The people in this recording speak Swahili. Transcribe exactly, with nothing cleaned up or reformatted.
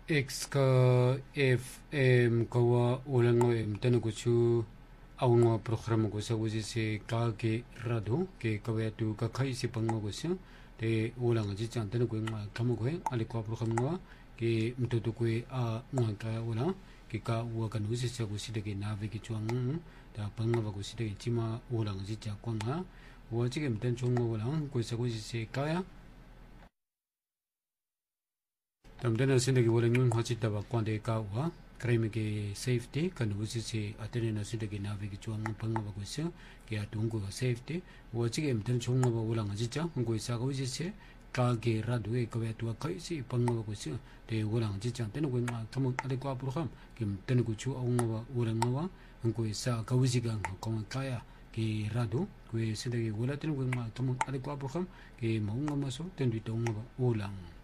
X ka F M kawa ulang ngo em tanu kuchu awang program ko sa uji se ka ke rado ke kawa tu ka khai se pangmo ko sa te ulang ji chan tanu ko ma kamu ko ale ko program ngo ke mtu tu ko a nga ka ulang ke ka wa kan uji se ko si de ke na ve ke chuang da pangma ba ko si de chima ulang ji cha ko nga wa ji ke mten chung ngo ulang ko sa ko si se ka ya tamdena sindagi walang hachita ba kwande ka wa crime ke safety kan usi se atene sindagi na ve chuang panga ba kusa ke atungu safety wachi ke mten chunga ba ulang ajicha ngoi sa ko usi se ka ke radu e ko tu kai si panga ba kusa te ulang ajicha tene ko ma kamu ade ko program ke mten ko chu aung ba ulang wa ngoi sa ka usi ga ko kaya ke radu ko sindagi wala tene ko ma kamu ade ko program ke maung ma so ten du tong ba ulang